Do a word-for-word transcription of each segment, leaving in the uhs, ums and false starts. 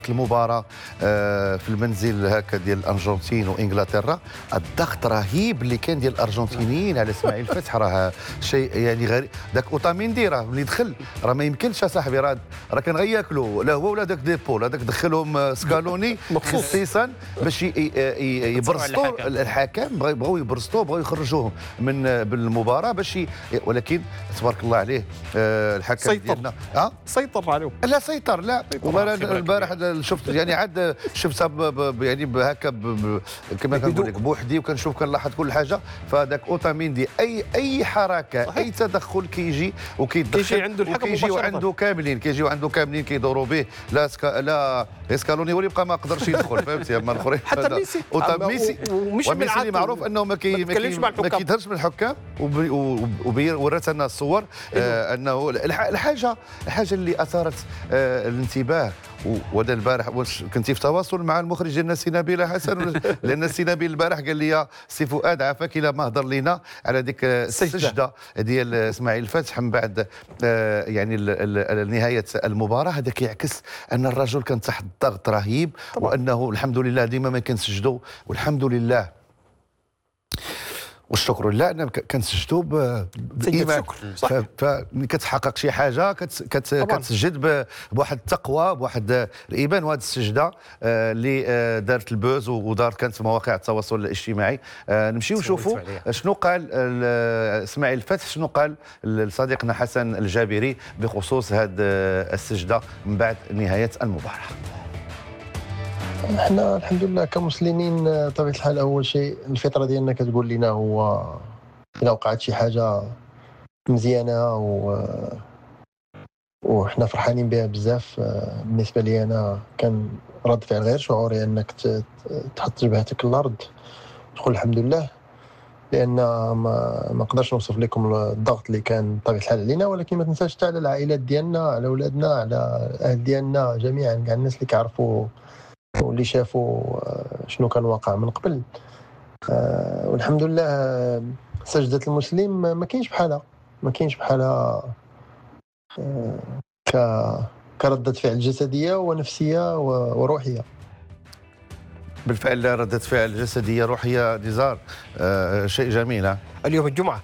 المباراة في المنزل هكا ديال الارجنتين وانجلترا، الضغط رهيب اللي كان ديال الارجنتينيين على اسماعيل فتح راه شيء يعني غريب. داك اوتاميندي راه ملي دخل راه ما يمكنش اصاحبي، راه راه كان غياكلوا لا هو ولا داك ديبول، هذاك دخلهم سكالوني خصيصا باش يبرزطوا الحكم، بغاو يبرزطوا بغاو يخرجوهم من بالمباراة باش ي... ولكن تبارك الله عليه الحكم ديالنا اه سيطر عليهم. لا سيطر لا والله البارح شفت يعني عاد شفتها يعني هكا كما كنقول لك بوحدي، وكنشوف كنلاحظ كل حاجه. فهذاك اوتاميندي اي اي حركه صحيح. اي تدخل كيجي وكيدخل كيجي عنده الحكم كيجيو عنده كاملين كيجيو عنده كاملين كيدوروا به. لا سكا لا اسكالوني هو اللي بقى ما قدرش يدخل فهمتي. اما الاخرين حتى ميسي ميسي وميسي اللي معروف انه ما كي ما كيدهرش من الحكام، وورات لنا الصور آه انه الحاجه الحاجه اللي اثارت آه الانتباه. وهذا البارح واش كنتي في تواصل مع المخرج ديالنا السي نبيل حسن؟ لان السي نبيل البارح قال لي سي فؤاد عافاك الا ما هضر لينا على ديك السجده ديال اسماعيل فتح من بعد آه يعني نهايه المباراه. هذا كيعكس ان الرجل كان تحت ضغط رهيب طبعا. وانه الحمد لله ديما ما كنسجدوا، والحمد لله والشكر لله ان كنسجدوا بايمان. فملي كتحقق شي حاجه كتسجد بواحد التقوى بواحد الايمان. وهذه السجده اللي دارت البوز ودارت كانت في مواقع التواصل الاجتماعي. نمشيو نشوفوا شنو قال اسماعيل فتح، شنو قال لصديقنا حسن الجابري بخصوص هذه السجده من بعد نهايه المباراه. احنا الحمد لله كمسلمين بطبيعه الحال اول شيء الفطره ديالنا كتقول لنا هو الا وقعت شي حاجه مزيانه و وحنا فرحانين بها بزاف. بالنسبه لي انا كان رد فعل غير شعوري انك تحط جبهتك الارض تقول الحمد لله، لان ما ما نقدرش نوصف لكم الضغط اللي كان بطبيعه الحال علينا. ولكن ما تنساش حتى على العائلات ديالنا، على اولادنا، على الاهل ديالنا جميعا، كاع الناس اللي كيعرفوا واللي شافوا شنو كان واقع من قبل. أه والحمد لله سجدة المسلم ما كاينش بحالها، ما كاينش بحالها أه ك كردة فعل جسدية ونفسية وروحية. بالفعل ردة فعل جسدية روحية نزار أه شيء جميل. اليوم الجمعة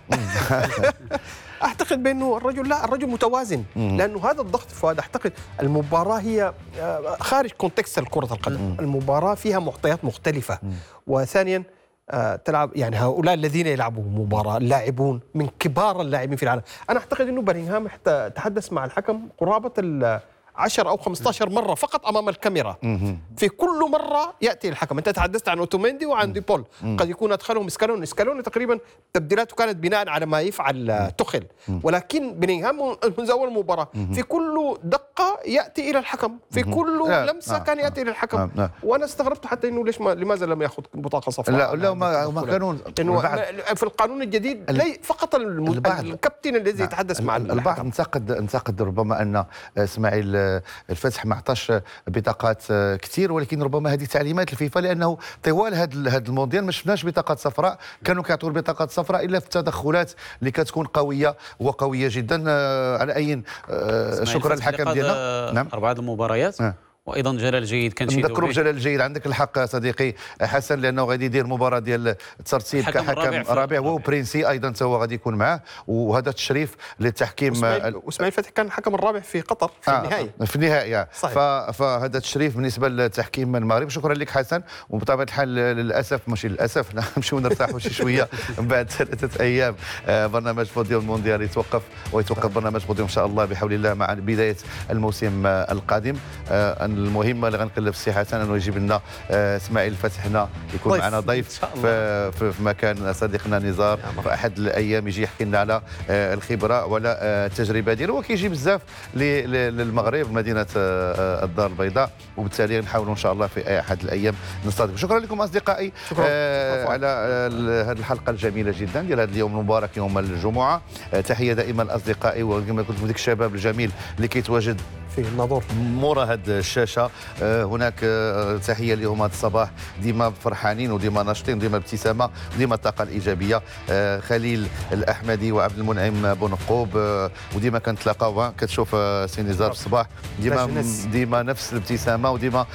اعتقد بانه الرجل لا الرجل متوازن، لانه هذا الضغط فؤاد اعتقد المباراه هي خارج كونتكست كره القدم، المباراه فيها معطيات مختلفه. وثانيا تلعب يعني هؤلاء الذين يلعبوا مباراه اللاعبون من كبار اللاعبين في العالم. انا اعتقد انه بيرينغهام تحدث مع الحكم قرابه عشر أو خمسة عشر مرة فقط أمام الكاميرا. في كل مرة يأتي الحكم. أنت تحدثت عن أوتوميندي وعن ديبول، قد يكون أدخلهم سكالوني. سكالوني تقريبا تبديلاته كانت بناء على ما يفعل تخل، ولكن بيرينغهام منذ أول مباراة في كل دقة يأتي إلى الحكم، في كل لمسة كان يأتي إلى الحكم. وأنا استغربت حتى إنه ليش ما لماذا لم يأخذ بطاقة صفراء. لا لا ما ما كانوا في القانون الجديد لي فقط الكابتن الذي يتحدث مع البعض. انتقد انتقد ربما أن اسماعيل الفتح ما عطاش بطاقات كثير، ولكن ربما هذه تعليمات الفيفا، لانه طوال هذا هذا المونديال ما شفناش بطاقات صفراء. كانوا كيعطوا البطاقات الصفراء الا في التدخلات اللي كتكون قويه وقويه جدا. على اي شكرا للحكم ديالنا. نعم اربعه المباريات آه. وايضا جلال جيد كان شي نذكروا بجلال الجيد. عندك الحق صديقي حسن، لانه غادي يدير مباراه ديال الترتيب كحكم رابع، هو وبرينسي ايضا هو غادي يكون معاه، وهذا تشريف للتحكيم. واسماعيل فتحي كان الحكم الرابع في قطر في آه النهائي في النهائي فهذا تشريف بالنسبه للتحكيم المغرب. شكرا لك حسن. وبطبيعه الحال للاسف ماشي للاسف نمشيو نرتاحوا شي شويه من بعد ثلاثه ايام برنامج بوديوم المونديال يتوقف، ويتوقف برنامج بوديوم ان شاء الله بحول الله مع بدايه الموسم القادم. المهمه اللي غنكلف السي حسن انه يجيب لنا اسماعيل فتح هنا، يكون ضيف. معنا ضيف في, في مكان صديقنا نزار في احد الايام، يجي يحكي لنا على الخبره وعلى التجربه ديالو. وكيجي بزاف للمغرب مدينه الدار البيضاء، وبالتالي نحاولوا ان شاء الله في احد الايام نستضيف. شكرا لكم اصدقائي آه على هذه الحلقه الجميله جدا ديال هذا اليوم المبارك يوم الجمعه. آه تحيه دائما لاصدقائي، وكما قلت ذيك الشباب الجميل اللي كيتواجد في النظر مورا هذه الشاشه. هناك تحيه لهم هذا الصباح، ديما فرحانين وديما ناشطين وديما ابتسامه وديما الطاقه الايجابيه. خليل الاحمدي وعبد المنعم بونقوب، وديما كنتلاقاو كتشوف سي نزار في الصباح، ديما ديما نفس الابتسامه وديما